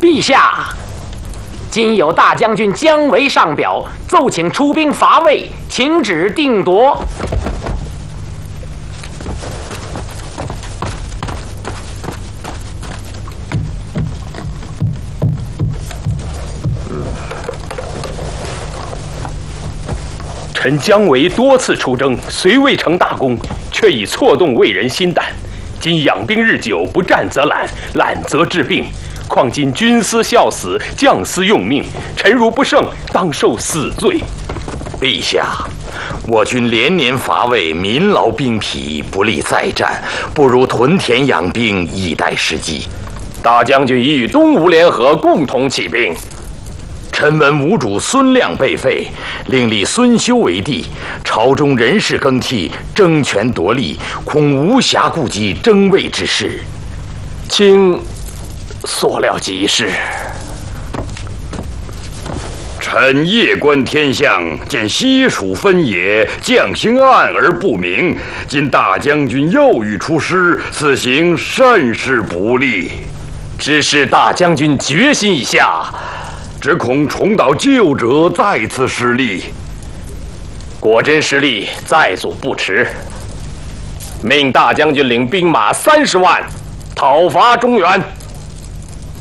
陛下，今有大将军姜维上表，奏请出兵伐魏，请旨定夺。 臣姜维多次出征，虽未成大功，却已挫动魏人心胆。今养兵日久，不战则懒，懒则治病。况今军司效死，将司用命，臣如不胜，当受死罪。 陛下，我军连年伐魏，民劳兵疲，不利再战，不如屯田养兵，以待时机。 大将军已与东吴联合，共同起兵。 臣闻吴主孙亮被废，另立孙修为帝，朝中人事更替，争权夺利，恐无暇顾及争魏之事。 卿所料极是。 臣夜观天象，见西蜀分野，将星暗而不明。今大将军又欲出师，此行甚是不利。 只是大将军决心已下， 只恐重蹈旧辙，再次失利。 果真失利，再阻不迟。命大将军领兵马30万，讨伐中原。